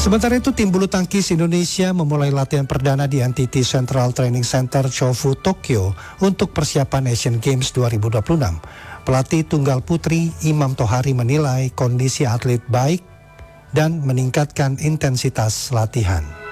Sementara itu, tim bulu tangkis Indonesia memulai latihan perdana di NTT Central Training Center Chofu, Tokyo untuk persiapan Asian Games 2026. Pelatih tunggal putri Imam Tohari menilai kondisi atlet baik dan meningkatkan intensitas latihan.